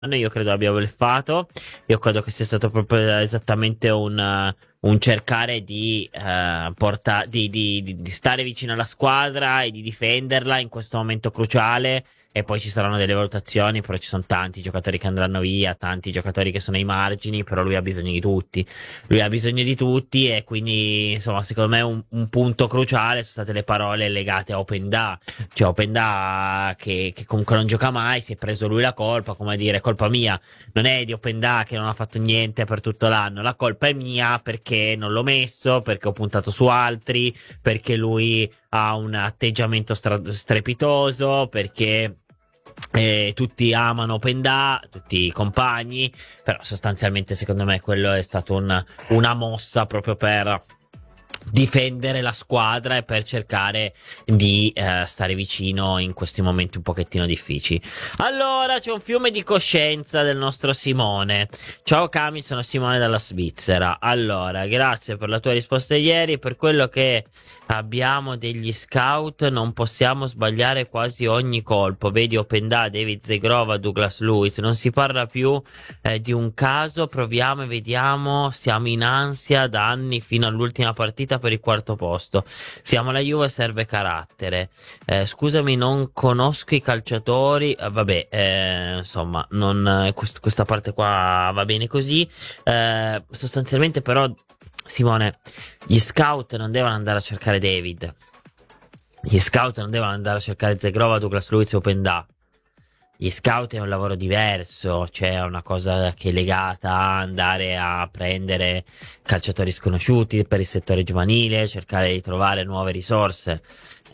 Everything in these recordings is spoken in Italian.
io credo abbia bleffato. Io credo che sia stato proprio esattamente un cercare di stare vicino alla squadra e di difenderla in questo momento cruciale. E poi ci saranno delle valutazioni, però ci sono tanti giocatori che andranno via, tanti giocatori che sono ai margini, però lui ha bisogno di tutti. Lui ha bisogno di tutti e quindi, insomma, secondo me un punto cruciale sono state le parole legate a Openda. Cioè, Openda che comunque non gioca mai, si è preso lui la colpa, come a dire, colpa mia. Non è di Openda che non ha fatto niente per tutto l'anno, la colpa è mia perché non l'ho messo, perché ho puntato su altri, perché lui ha un atteggiamento strepitoso, perché tutti amano Openda, tutti i compagni, però sostanzialmente secondo me quello è stato una mossa proprio per difendere la squadra e per cercare di stare vicino in questi momenti un pochettino difficili. Allora, c'è un fiume di coscienza del nostro Simone. Ciao Cami, sono Simone dalla Svizzera. Allora, grazie per la tua risposta ieri. Per quello che abbiamo degli scout, non possiamo sbagliare quasi ogni colpo. Vedi Openda, David Zegrova, Douglas Lewis. Non si parla più di un caso. Proviamo e vediamo. Siamo in ansia da anni fino all'ultima partita per il quarto posto. Siamo la Juve, serve carattere. Scusami, non conosco i calciatori. Vabbè, insomma, questa parte qua va bene così. Sostanzialmente, però, Simone, gli scout non devono andare a cercare David. Gli scout non devono andare a cercare Zegrova, Douglas Luiz o Openda. Gli scout è un lavoro diverso, cioè è una cosa che è legata a andare a prendere calciatori sconosciuti per il settore giovanile, cercare di trovare nuove risorse.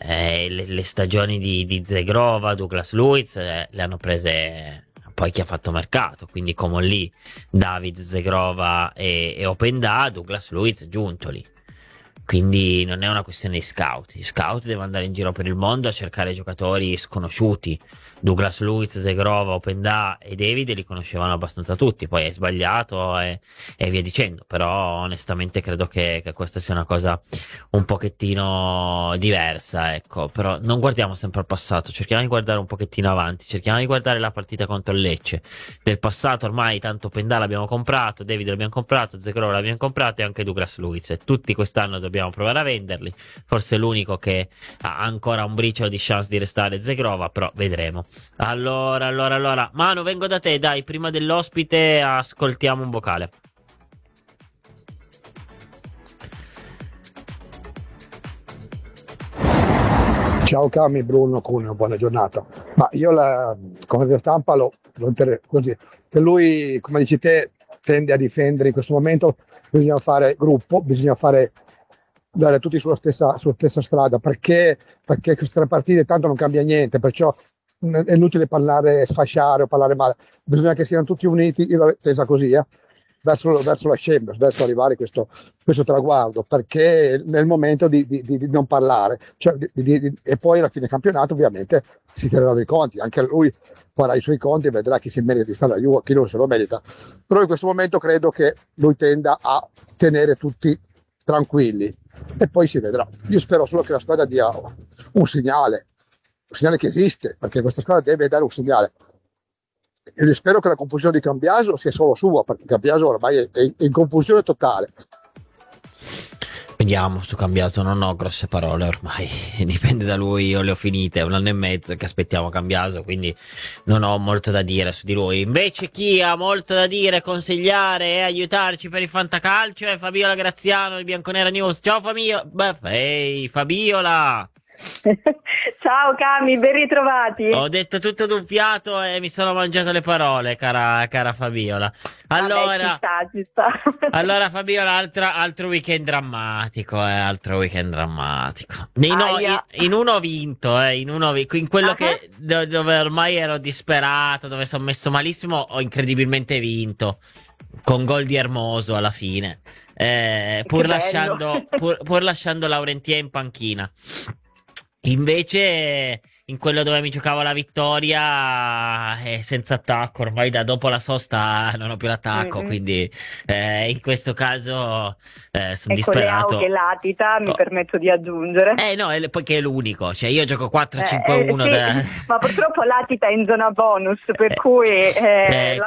Le stagioni di Zegrova, Douglas Luiz, le hanno prese poi chi ha fatto mercato, quindi come lì David Zegrova e Openda, Douglas Luiz giuntoli. Quindi non è una questione di scout. Gli scout devono andare in giro per il mondo a cercare giocatori sconosciuti. Douglas Luiz, Zegrova, Openda e David li conoscevano abbastanza tutti. Poi è sbagliato e via dicendo. Però onestamente credo che questa sia una cosa un pochettino diversa. Ecco, però non guardiamo sempre al passato. Cerchiamo di guardare un pochettino avanti. Cerchiamo di guardare la partita contro il Lecce. Del passato ormai tanto Openda l'abbiamo comprato, David l'abbiamo comprato, Zegrova l'abbiamo comprato e anche Douglas Luiz. E tutti quest'anno dobbiamo provare a venderli. Forse l'unico che ha ancora un briciolo di chance di restare è Zegrova, però vedremo. Allora. Manu, vengo da te, dai, prima dell'ospite ascoltiamo un vocale. Ciao Cami, Bruno Cuneo, buona giornata. Ma io la conferenza stampa così, che lui, come dici te, tende a difendere in questo momento, bisogna fare gruppo, bisogna dare tutti sulla stessa strada, perché queste tre partite tanto non cambia niente, perciò è inutile parlare, sfasciare o parlare male, bisogna che siano tutti uniti, io l'ho tesa così, verso la Champions, verso arrivare a questo traguardo, perché nel momento di non parlare, cioè e poi alla fine campionato ovviamente si terranno i conti, anche lui farà i suoi conti e vedrà chi si merita di stare a Juve, chi non se lo merita. Però in questo momento credo che lui tenda a tenere tutti tranquilli e poi si vedrà. Io spero solo che la squadra dia un segnale che esiste, perché questa squadra deve dare un segnale. Io spero che la confusione di Cambiaso sia solo sua, perché Cambiaso ormai è in confusione totale. Vediamo, su Cambiaso non ho grosse parole ormai, dipende da lui, io le ho finite, 1 anno e mezzo che aspettiamo Cambiaso, quindi non ho molto da dire su di lui. Invece chi ha molto da dire, consigliare e aiutarci per il fantacalcio è Fabiola Graziano di Bianconera News. Ciao Ehi Fabiola! Ciao Cami, ben ritrovati. Ho detto tutto d'un fiato e mi sono mangiato le parole, cara Fabiola. Vabbè, Allora, ci sta. allora Fabiola, altro weekend drammatico, altro weekend drammatico. Aia. In uno ho vinto, in quello Ah, che, dove ormai ero disperato, dove sono messo malissimo, ho incredibilmente vinto. Con gol di Hermoso alla fine. che bello. Pur lasciando Laurentier in panchina. Invece in quello dove mi giocavo la vittoria è senza attacco, ormai da dopo la sosta non ho più l'attacco, quindi in questo caso sono Ecco, Leao disperato. che latita, mi Oh. permetto di aggiungere. No, poiché è l'unico, cioè io gioco 4-5-1 Sì, ma purtroppo latita in zona bonus, per cui